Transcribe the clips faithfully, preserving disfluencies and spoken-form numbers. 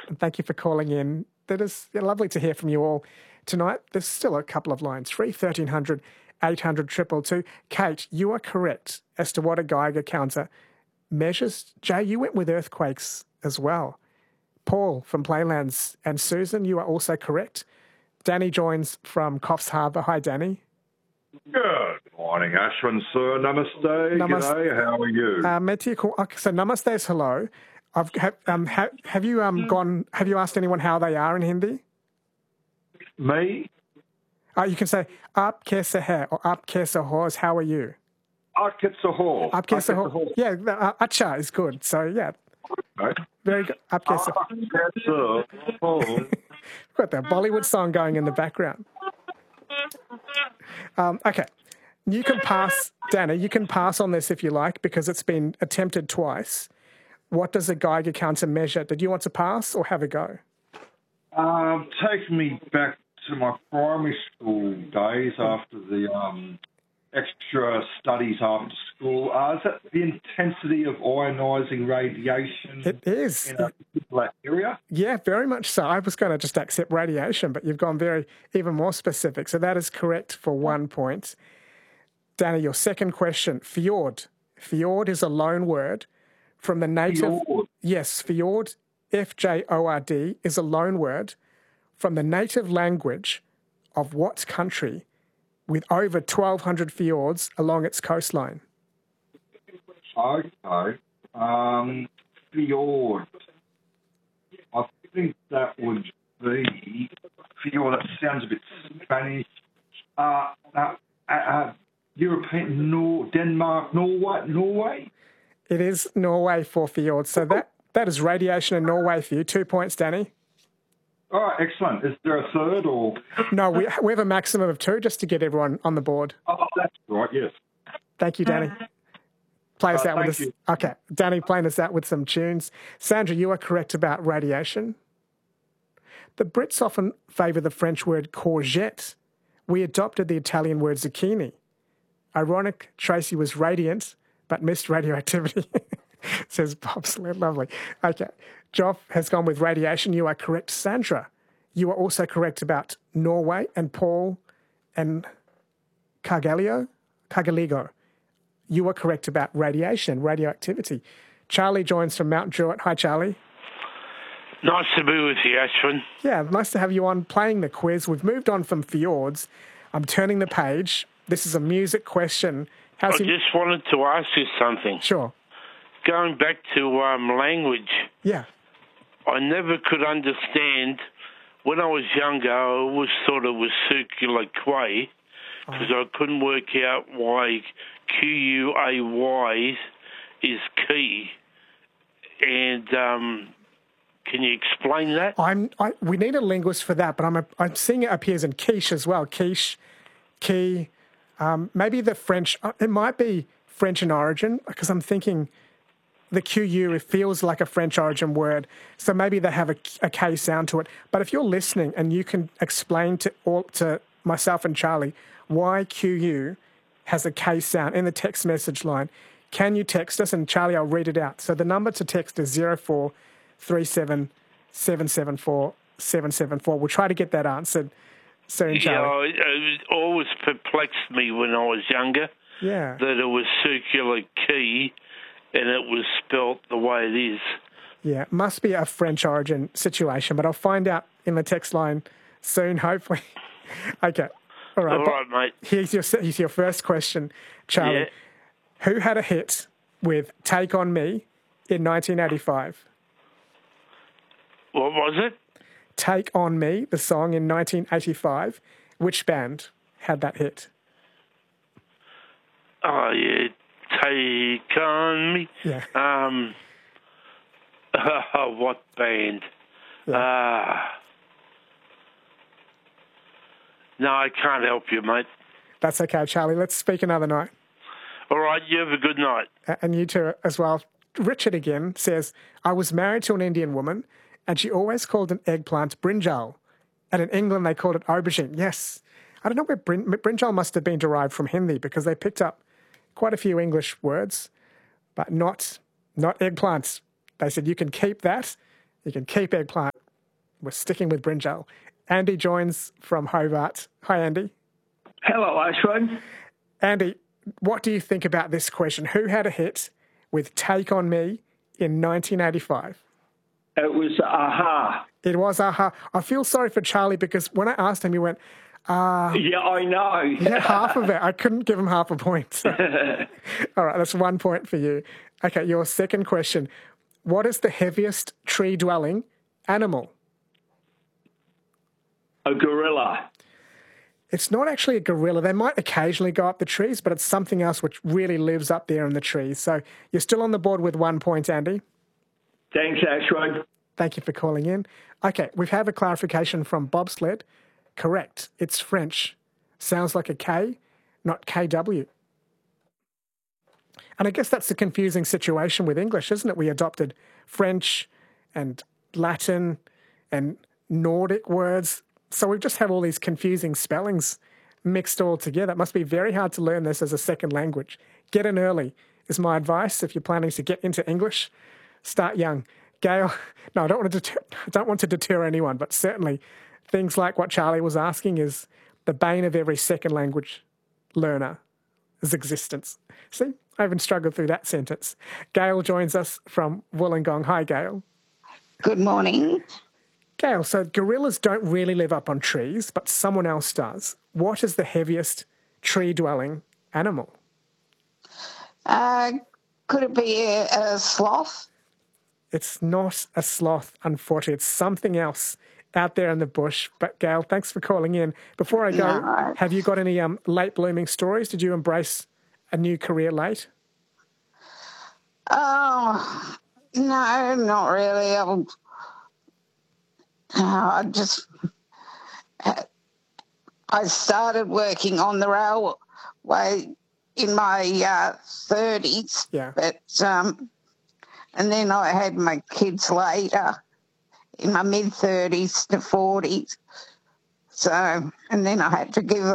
and thank you for calling in. That is lovely to hear from you all tonight. There's still a couple of lines, three thirteen hundred, eight hundred, two two two. Kate, you are correct as to what a Geiger counter measures. Jay, you went with earthquakes as well. Paul from Playlands and Susan, you are also correct. Danny joins from Coffs Harbour. Hi, Danny. Good morning, Ashwin, sir. Namaste. Namaste. G'day. How are you? Uh, Meti, okay, so namaste is hello. I've, have, um, ha, have you um, gone? Have you asked anyone how they are in Hindi? Me? Uh, you can say "Aap kaise hai" or "Aap kaise ho" is how are you? Aap kaise ho? Aap kaise ho? Yeah, uh, acha is good. So yeah, okay. Very good. Aap kaise ho? We've got that Bollywood song going in the background. Um, okay, you can pass, Danny. You can pass on this if you like because it's been attempted twice. What does a Geiger counter measure? Did you want to pass or have a go? Um, take me back to my primary school days after the um, extra studies after school. Uh, is that the intensity of ionising radiation? It is. In a particular area? Yeah, very much so. I was going to just accept radiation, but you've gone very, even more specific. So that is correct for one point. Danny, your second question, fjord. Fjord is a loan word from the native... Fjord. Yes, fjord, F J O R D, is a loan word from the native language of what country with over twelve hundred fjords along its coastline? Okay. Um, fjord. I think that would be fjord. That sounds a bit Spanish. Uh, uh, uh, European, Nor- Denmark, Norway, Norway. It is Norway for fjords. So that, that is radiation in Norway for you. Two points, Danny. All right, excellent. Is there a third or? No, we, we have a maximum of two just to get everyone on the board. Oh, that's right, yes. Thank you, Danny. Play us Uh, out with thank us. you. Okay, Danny, playing us out with some tunes. Sandra, you are correct about radiation. The Brits often favour the French word courgette. We adopted the Italian word zucchini. Ironic, Tracy was radiant, but missed radioactivity, says Bob Sled. Lovely. Okay, Joff has gone with radiation. You are correct, Sandra. You are also correct about Norway and Paul and Cargalio, Cargaligo. You are correct about radiation, radioactivity. Charlie joins from Mount Druitt. Hi, Charlie. Nice to be with you, Ashwin. Yeah, nice to have you on playing the quiz. We've moved on from fjords. I'm turning the page. This is a music question. How's I he... just wanted to ask you something. Sure. Going back to um, language, Yeah. I never could understand. When I was younger, I always thought it was circular quay because I couldn't work out why Q U A Y is key. And um, can you explain that? I'm. I, we need a linguist for that, but I'm. A, I'm seeing it appears in quiche as well. Quiche, key, um, maybe the French. uh, It might be French in origin because I'm thinking the Q U. It feels like a French origin word, so maybe they have a, a K sound to it. But if you're listening and you can explain to all to myself and Charlie why Q U has a K sound in the text message line, can you text us? And Charlie, I'll read it out. So the number to text is zero four three seven seven seven four seven seven four. We'll try to get that answered soon, Charlie. Yeah, it always perplexed me when I was younger Yeah. that it was circular key and it was spelt the way it is. Yeah, it must be a French origin situation, but I'll find out in the text line soon, hopefully. Okay. All right. All right, mate. Here's your, here's your first question, Charlie. Yeah. Who had a hit with Take On Me in nineteen eighty-five? What was it? Take On Me, the song in nineteen eighty-five. Which band had that hit? Oh, yeah. Take On Me. Yeah. Um, what band? Yeah. Uh, no, I can't help you, mate. That's okay, Charlie. Let's speak another night. All right, you have a good night. And you too as well. Richard again says, I was married to an Indian woman and she always called an eggplant brinjal. And in England, they called it aubergine. Yes. I don't know where brin- brinjal must have been derived from Hindi because they picked up quite a few English words, but not, not eggplants. They said, you can keep that. You can keep eggplant. We're sticking with brinjal. Andy joins from Hobart. Hi, Andy. Hello, Ashwin. Andy, what do you think about this question? Who had a hit with Take On Me in nineteen eighty-five? It was Aha. It was Aha. I feel sorry for Charlie because when I asked him, he went, uh, yeah, I know. He had half of it. I couldn't give him half a point. So. All right, that's one point for you. Okay, your second question. What is the heaviest tree-dwelling animal? A gorilla. It's not actually a gorilla. They might occasionally go up the trees, but it's something else which really lives up there in the trees. So you're still on the board with one point, Andy. Thanks, Ashwin. Thank you for calling in. Okay, we've had a clarification from Bobsled. Correct. It's French. Sounds like a K, not K W. And I guess that's the confusing situation with English, isn't it? We adopted French and Latin and Nordic words. So we just have all these confusing spellings mixed all together. It must be very hard to learn this as a second language. Get in early is my advice if you're planning to get into English. Start young. Gail, no, I don't want to deter, I don't want to deter anyone, but certainly things like what Charlie was asking is the bane of every second language learner's existence. See, I even struggled through that sentence. Gail joins us from Wollongong. Hi, Gail. Good morning. Gail, so gorillas don't really live up on trees, but someone else does. What is the heaviest tree-dwelling animal? Uh, could it be a, a sloth? It's not a sloth, unfortunately. It's something else out there in the bush. But, Gail, thanks for calling in. Before I go, No. have you got any um, late-blooming stories? Did you embrace a new career late? Oh, no, not really. I'm, uh, I just... I started working on the railway in my uh, thirties. Yeah. But... Um, And then I had my kids later in my mid-thirties to forties. So, and then I had to give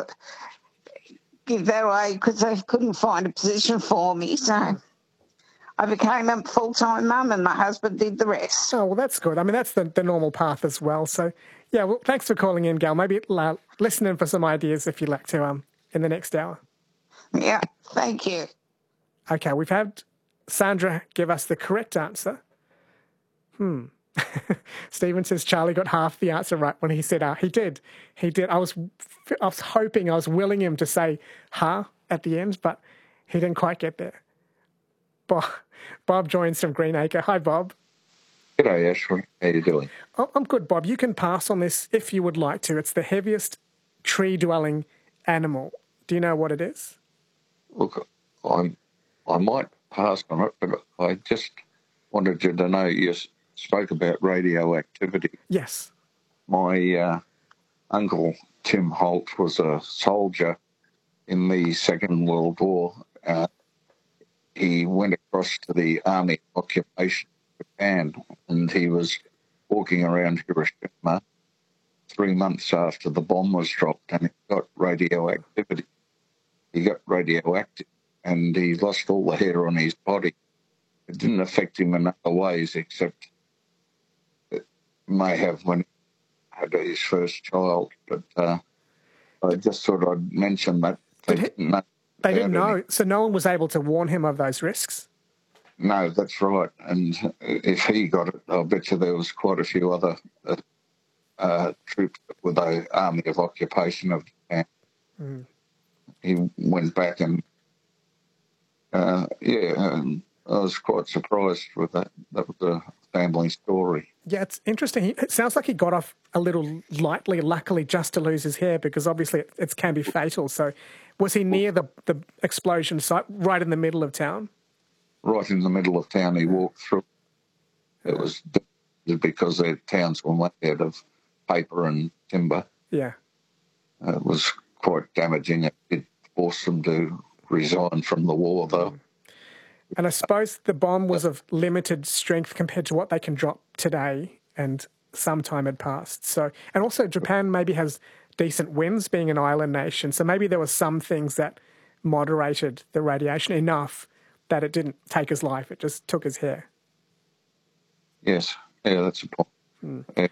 give that away because they couldn't find a position for me. So I became a full-time mum and my husband did the rest. Oh, well, that's good. I mean, that's the, the normal path as well. So, yeah, well, thanks for calling in, Gail. Maybe uh, listen in for some ideas if you'd like to um, in the next hour. Yeah, thank you. Okay, we've had Sandra give us the correct answer. Hmm. Stephen says Charlie got half the answer right when he said ah. He did. He did. I was I was hoping, I was willing him to say ha at the end, but he didn't quite get there. Bob, Bob joins from Greenacre. Hi, Bob. G'day, Ashwin. How you doing? Oh, I'm good, Bob. You can pass on this if you would like to. It's the heaviest tree-dwelling animal. Do you know what it is? Look, I'm, I might pass on it, but I just wanted you to know you s- spoke about radioactivity. Yes. My uh, uncle, Tim Holt, was a soldier in the Second World War. Uh, he went across to the army occupation of Japan, and he was walking around Hiroshima three months after the bomb was dropped, and he got radioactivity. He got radioactive, and he lost all the hair on his body. It didn't affect him in other ways, except it may have when he had his first child. But uh, I just thought I'd mention that. They Did he- didn't know. They didn't about know. any- So no one was able to warn him of those risks? No, that's right. And if he got it, I'll bet you there was quite a few other uh, uh, troops with the Army of Occupation of Japan. Mm. He went back and, uh, yeah, and I was quite surprised with that. That was a family story. Yeah, it's interesting. He, it sounds like he got off a little lightly, luckily, just to lose his hair, because obviously it, it can be fatal. So was he near the, the explosion site, right in the middle of town? Right in the middle of town, he walked through. It was because their towns were made out of paper and timber. Yeah. Uh, it was quite damaging. It did force them to resign from the war, though. And I suppose the bomb was of limited strength compared to what they can drop today, and some time had passed. So, and also Japan maybe has decent winds, being an island nation. So maybe there were some things that moderated the radiation enough that it didn't take his life. It just took his hair. Yes, yeah, that's a point. Mm. Yeah.